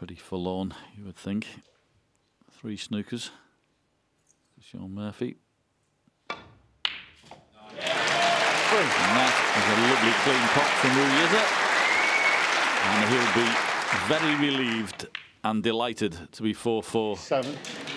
Pretty forlorn, you would think. 3 snookers. Shaun Murphy. And that is a lovely clean pot from Wu Yizha. And he'll be very relieved and delighted to be 4-4. 7.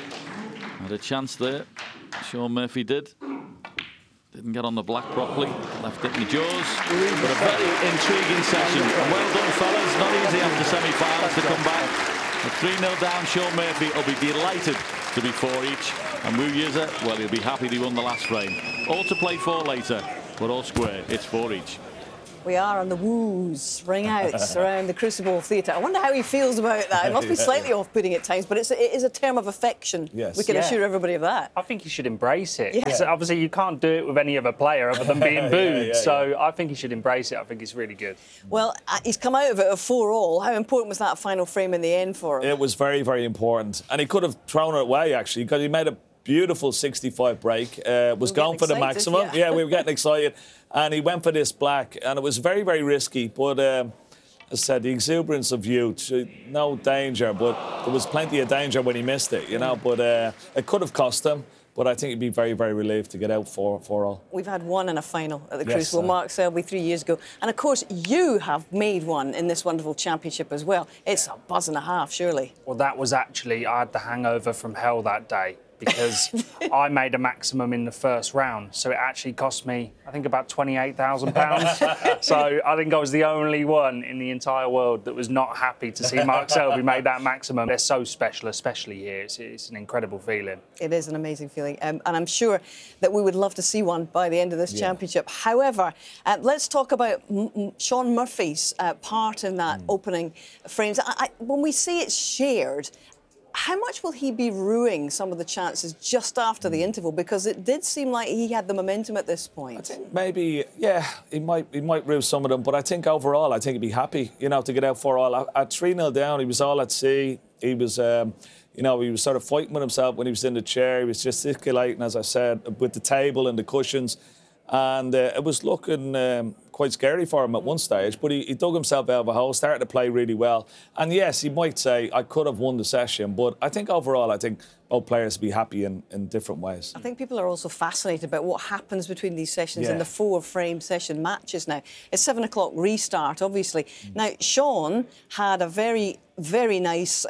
Had a chance there. Shaun Murphy did. Didn't get on the black properly. Left it in the jaws. But a very intriguing session. And well done, fellas. Not easy after semi-finals to come back. At 3-0 down, Shaun Murphy will be delighted to be 4 each. And Wu Yizha, well, he'll be happy he won the last frame. All to play for later, but all square. It's 4 each. We are on the woos ring out around the Crucible Theatre. I wonder how he feels about that. It must be slightly off-putting at times, but it is a term of affection. Yes. We can assure everybody of that. I think he should embrace it. Yeah. Obviously, you can't do it with any other player other than being booed. So I think he should embrace it. I think it's really good. Well, he's come out of it a 4-all. How important was that final frame in the end for him? It was very, very important. And he could have thrown it away, actually, because he made a beautiful 65 break. Was going for the maximum. Yeah, we were getting excited. And he went for this black. And it was very, very risky. But as I said, the exuberance of youth, no danger. But there was plenty of danger when he missed it, you know. But it could have cost him. But I think he'd be very, very relieved to get out 4-all. We've had one in a final at the Crucible, Mark Selby 3 years ago. And, of course, you have made one in this wonderful championship as well. It's a buzz and a half, surely. Well, that was actually, I had the hangover from hell that day because I made a maximum in the first round. So it actually cost me, I think, about £28,000. So I think I was the only one in the entire world that was not happy to see Mark Selby make that maximum. They're so special, especially here. It's an incredible feeling. It is an amazing feeling. And I'm sure that we would love to see one by the end of this championship. However, let's talk about Shaun Murphy's part in that opening frames. When we say it's shared, how much will he be ruining some of the chances just after the interval? Because it did seem like he had the momentum at this point. I think maybe, he might rue some of them. But I think overall, I think he'd be happy, you know, to get out 4-all. At 3-0 down, he was all at sea. He was, you know, he was sort of fighting with himself when he was in the chair. He was gesticulating, as I said, with the table and the cushions. And it was looking quite scary for him at one stage, but he dug himself out of a hole, started to play really well. And yes, he might say, I could have won the session, but I think overall, I think both players will be happy in different ways. I think people are also fascinated about what happens between these sessions in the 4-frame session matches now. It's 7 o'clock restart, obviously. Now, Shaun had a very, very nice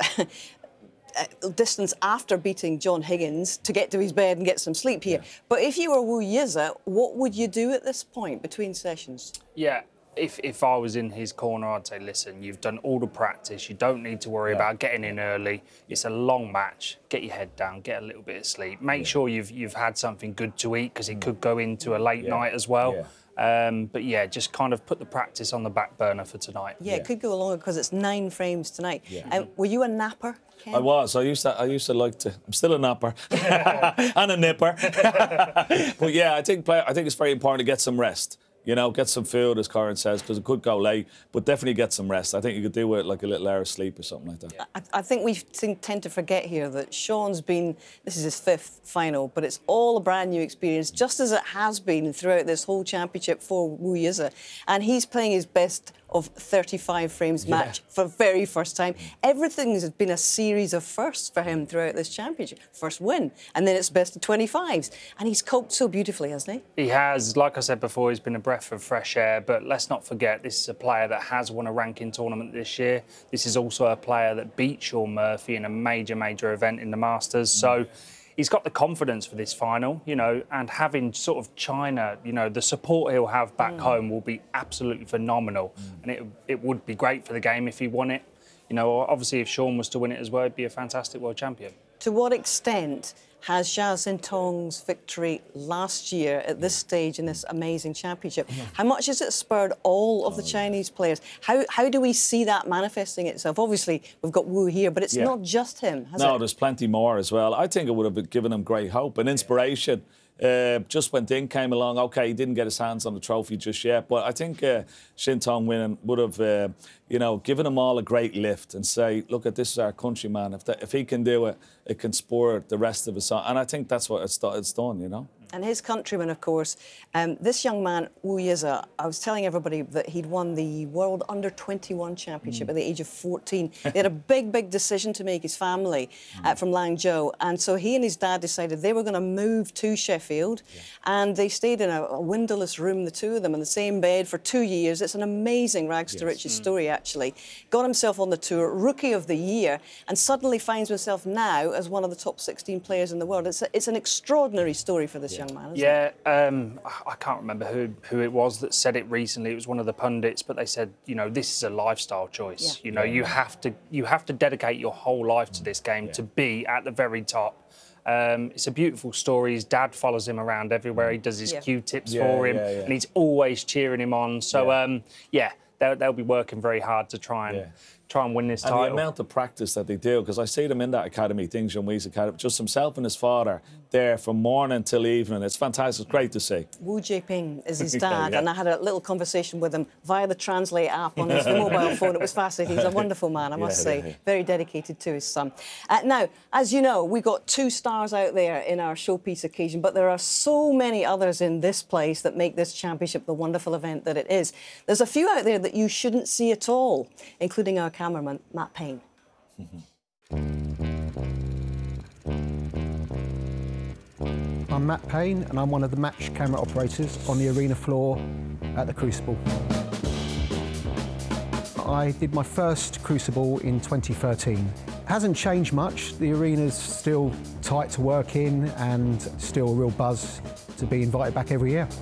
distance after beating John Higgins to get to his bed and get some sleep here. But if you were Wu Yizha, what would you do at this point between sessions? Yeah, if I was in his corner, I'd say, listen, you've done all the practice. You don't need to worry about getting in early. It's a long match. Get your head down, get a little bit of sleep. Make sure you've had something good to eat because it could go into a late night as well. But yeah, just kind of put the practice on the back burner for tonight. Yeah, it could go longer because it's 9 frames tonight. Were you a napper, Ken? I was. I used to like to. I'm still a napper and a nipper. But yeah, I think it's very important to get some rest. You know, get some food, as Corin says, because it could go late, but definitely get some rest. I think you could do it like a little hour of sleep or something like that. I think we tend to forget here that Shaun's been, this is his 5th final, but it's all a brand new experience, just as it has been throughout this whole championship for Wu Yizha. And he's playing his best of 35 frames match for the very first time. Everything has been a series of firsts for him throughout this championship. First win, and then it's best of 25s. And he's coped so beautifully, hasn't he? He has. Like I said before, he's been a breath of fresh air. But let's not forget, this is a player that has won a ranking tournament this year. This is also a player that beat Shaun Murphy in a major, major event in the Masters. So he's got the confidence for this final, you know, and having sort of China, you know, the support he'll have back home will be absolutely phenomenal. And it would be great for the game if he won it. You know, obviously if Shaun was to win it as well, he'd be a fantastic world champion. To what extent has Xiao Xintong's victory last year at this stage in this amazing championship, how much has it spurred all of the Chinese players? How do we see that manifesting itself? Obviously, we've got Wu here, but it's not just him, has it? No, there's plenty more as well. I think it would have given him great hope and inspiration. Just when Ding came along, OK, he didn't get his hands on the trophy just yet, but I think Xintong winning would have, you know, given them all a great lift and say, look, this is our countryman. If he can do it, it can spur the rest of us on. And I think that's what it's done, you know. And his countrymen, of course, this young man, Wu Yize, I was telling everybody that he'd won the World Under-21 Championship at the age of 14. They had a big, big decision to make, his family, from Langzhou. And so he and his dad decided they were going to move to Sheffield. And they stayed in a windowless room, the two of them, in the same bed for 2 years. It's an amazing rags to riches story, actually. Got himself on the tour, Rookie of the Year, and suddenly finds himself now as one of the top 16 players in the world. It's an extraordinary story for this young man, isn't it? I can't remember who it was that said it recently. It was one of the pundits, but they said, you know, this is a lifestyle choice. You know, you have to dedicate your whole life to this game to be at the very top. It's a beautiful story. His dad follows him around everywhere. He does his Q-tips for him, and he's always cheering him on. So, they'll be working very hard to try and win this title. And the amount of practice that they do, because I see them in that academy, Ding Junhui's academy, just himself and his father there from morning till evening. It's fantastic. It's great to see. Wu Jieping is his dad, and I had a little conversation with him via the Translate app on his mobile phone. It was fascinating. He's a wonderful man, I must say. Very dedicated to his son. Now, as you know, we got 2 stars out there in our showpiece occasion, but there are so many others in this place that make this championship the wonderful event that it is. There's a few out there that you shouldn't see at all, including our cameraman, Matt Payne. I'm Matt Payne, and I'm one of the match camera operators on the arena floor at the Crucible. I did my first Crucible in 2013. It hasn't changed much. The arena's still tight to work in and still a real buzz to be invited back every year.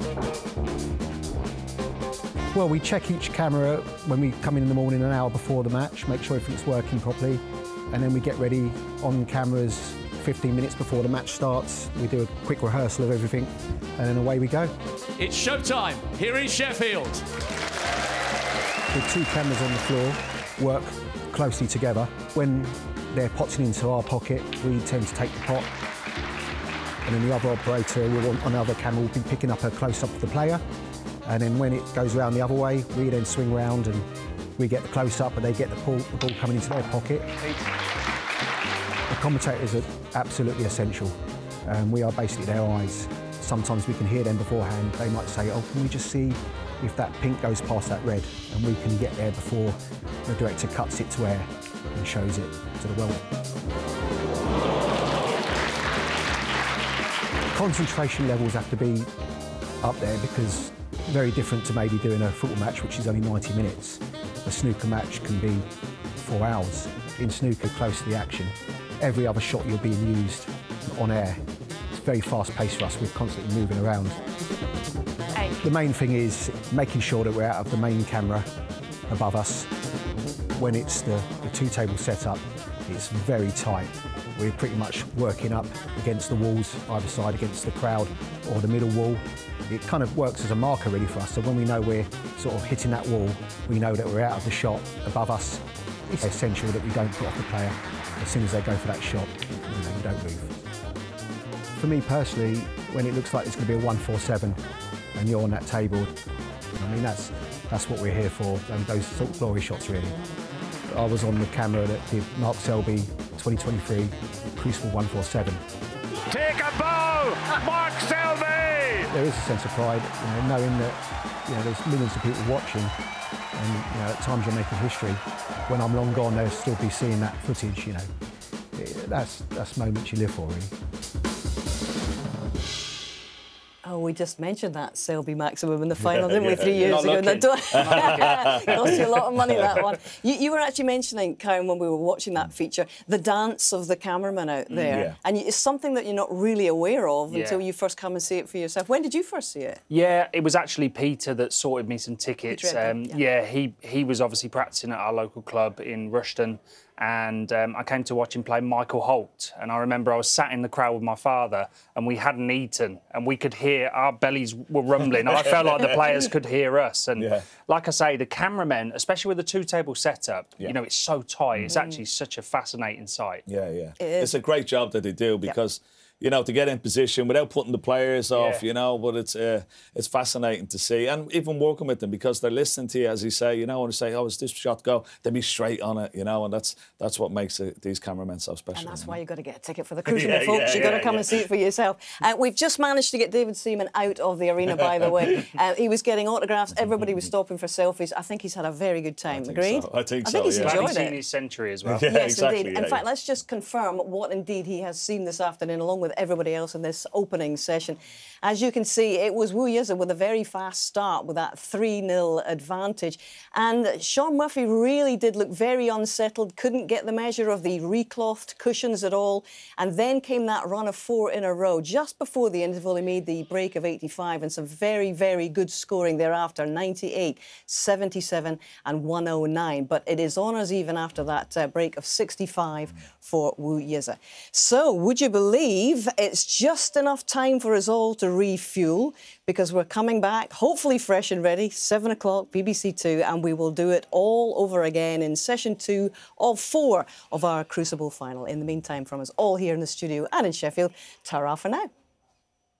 Well, we check each camera when we come in the morning, an hour before the match, make sure everything's working properly, and then we get ready on cameras 15 minutes before the match starts. We do a quick rehearsal of everything, and then away we go. It's showtime here in Sheffield. The 2 cameras on the floor work closely together. When they're potting into our pocket, we tend to take the pot, and then the other operator on another camera will be picking up a close-up of the player. And then when it goes around the other way, we then swing round and we get the close-up, and they get the ball coming into their pocket. The commentators are absolutely essential. We are basically their eyes. Sometimes we can hear them beforehand. They might say, oh, can we just see if that pink goes past that red? And we can get there before the director cuts it to air and shows it to the world. Concentration levels have to be up there, because very different to maybe doing a football match, which is only 90 minutes. A snooker match can be 4 hours. In snooker, close to the action, every other shot you're being used on air. It's very fast-paced for us. We're constantly moving around. The main thing is making sure that we're out of the main camera above us. When it's the 2-table setup, it's very tight. We're pretty much working up against the walls, either side against the crowd or the middle wall. It kind of works as a marker really for us, so when we know we're sort of hitting that wall, we know that we're out of the shot above us. It's essential that we don't put off the player. As soon as they go for that shot, you don't move. For me personally, when it looks like it's going to be a 1-4-7 and you're on that table, I mean, that's what we're here for, and those sort of glory shots really. I was on the camera that did Mark Selby 2023 Crucible 1-4-7. Take a bow, Mark Selby! There is a sense of pride, knowing that there's millions of people watching, and at times you're making history. When I'm long gone, they'll still be seeing that footage. That's moments you live for, really. Oh, we just mentioned that Selby Maximum in the final, didn't we, 3 years ago? Cost you a lot of money, that one. You were actually mentioning, Karen, when we were watching that feature, the dance of the cameraman out there. And it's something that you're not really aware of until you first come and see it for yourself. When did you first see it? Yeah, it was actually Peter that sorted me some tickets. He was obviously practising at our local club in Rushden. And I came to watch him play Michael Holt. And I remember I was sat in the crowd with my father, and we hadn't eaten, and we could hear our bellies were rumbling. I felt like the players could hear us. And like I say, the cameramen, especially with the 2-table setup, it's so tight. It's actually such a fascinating sight. It's a great job that they do, because you know, to get in position without putting the players off, Yeah. you know. But it's fascinating to see, and even working with them because they're listening to you, as you say, you know, when you say, "Oh, is this shot go?" They'll be straight on it, you know, and that's what makes these cameramen so special. And that's you why know? you've got to get a ticket for the cruise, Yeah, folks. yeah, You've got to yeah, come yeah. and see it for yourself. We've just managed to get David Seaman out of the arena, by the way. He was getting autographs. Everybody was stopping for selfies. I think he's had a very good time. Agreed? I think I think so, he's yeah. Glad enjoyed he's seen it. his century as well. Yeah, Yes, exactly. indeed. In fact, let's just confirm what indeed he has seen this afternoon, along with everybody else in this opening session. As you can see, it was Wu Yize with a very fast start with that 3-0 advantage. And Shaun Murphy really did look very unsettled, couldn't get the measure of the reclothed cushions at all. And then came that run of 4 in a row. Just before the interval, he made the break of 85 and some very, very good scoring thereafter, 98, 77 and 109. But it is honours even after that break of 65 for Wu Yize. So, would you believe it's just enough time for us all to refuel, because we're coming back, hopefully fresh and ready, 7 o'clock, BBC Two, and we will do it all over again in session 2 of 4 of our Crucible final. In the meantime, from us all here in the studio and in Sheffield, ta-ra for now.